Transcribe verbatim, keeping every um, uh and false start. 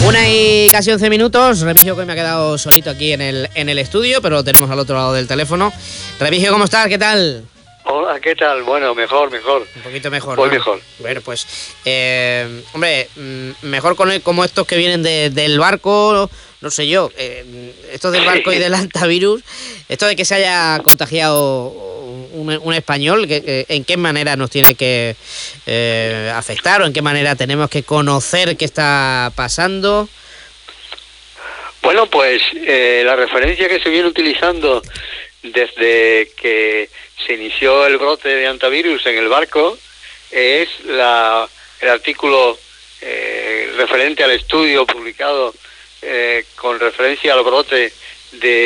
Una y casi once minutos. Remigio, que me ha quedado solito aquí en el, en el estudio, pero lo tenemos al otro lado del teléfono. Remigio, ¿cómo estás? ¿Qué tal? Hola, ¿qué tal? Bueno, mejor, mejor. Un poquito mejor, Voy ¿no? mejor. Bueno, pues, eh, hombre, mejor con el, como estos que vienen de, del barco, no sé yo, eh, esto del barco y del hantavirus, esto de que se haya contagiado un, un español, que, que, ¿en qué manera nos tiene que eh, afectar o en qué manera tenemos que conocer qué está pasando? Bueno, pues eh, la referencia que se viene utilizando desde que se inició el brote de hantavirus en el barco es la, el artículo eh, referente al estudio publicado eh, con referencia al brote de